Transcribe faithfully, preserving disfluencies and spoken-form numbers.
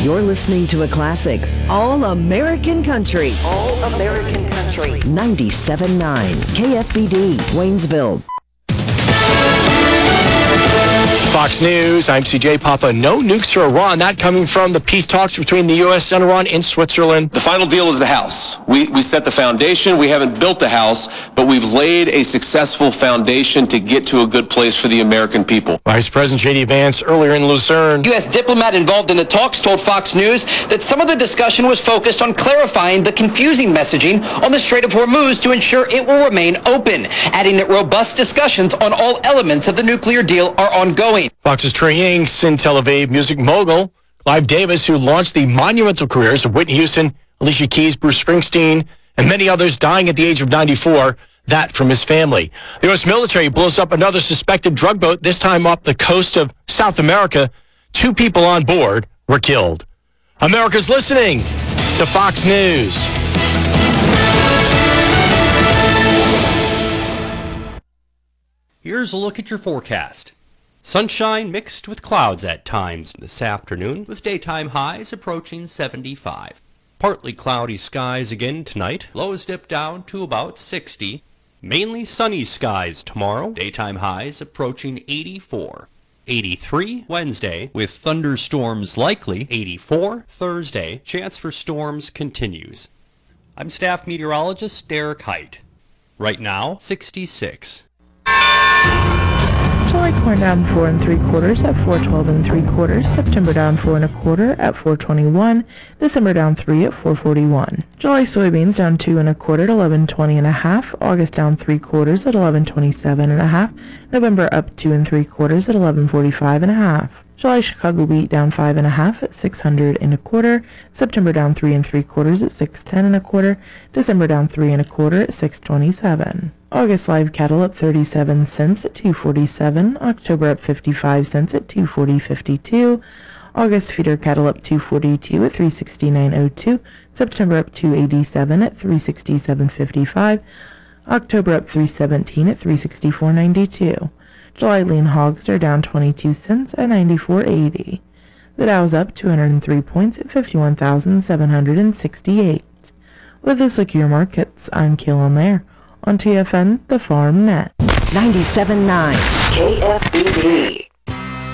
You're listening to a classic, All American Country. All American Country. ninety-seven point nine K F B D, Waynesville. Fox News, I'm C J Papa. No nukes for Iran. That coming from the peace talks between the U S and Iran in Switzerland. The final deal is the house. We we set the foundation. We haven't built the house, but we've laid a successful foundation to get to a good place for the American people. Vice President J D Vance earlier in Lucerne. U S diplomat involved in the talks told Fox News that some of the discussion was focused on clarifying the confusing messaging on the Strait of Hormuz to ensure it will remain open, adding that robust discussions on all elements of the nuclear deal are ongoing. Fox's Trey Inks in Tel Aviv. Music mogul Clive Davis, who launched the monumental careers of Whitney Houston, Alicia Keys, Bruce Springsteen, and many others, dying at the age of ninety-four. That from his family. The U S military blows up another suspected drug boat, this time off the coast of South America. Two people on board were killed. America's listening to Fox News. Here's a look at your forecast. Sunshine mixed with clouds at times this afternoon, with daytime highs approaching seventy-five. Partly cloudy skies again tonight. Lows dip down to about sixty. Mainly sunny skies tomorrow. Daytime highs approaching eighty-four. eighty-three Wednesday, with thunderstorms likely. eighty-four Thursday. Chance for storms continues. I'm staff meteorologist Derek Height. Right now, sixty-six. July corn down four and three quarters at four twelve and three quarters. September down four and a quarter at four twenty-one. December down three at four forty-one. July soybeans down two and a quarter at eleven twenty and a half. August down three quarters at eleven twenty-seven and a half. November up two and three quarters at eleven forty-five and a half. July Chicago wheat down five and a half at six hundred and a quarter. September down three and three quarters at six ten and a quarter. December down three and a quarter at six twenty-seven. August live cattle up thirty-seven cents at two forty-seven. October up fifty-five cents at two forty fifty-two. August feeder cattle up two forty-two at three sixty-nine oh two. September up two eighty-seven at three sixty-seven fifty-five. October up three seventeen at three sixty-four ninety-two. July lean hogs are down twenty-two cents at ninety-four eighty. The Dow's up two hundred three points at fifty-one thousand seven hundred sixty-eight. With this look at your markets, I'm Keelan Lair on T F N, the Farm Net. ninety-seven point nine K F B D.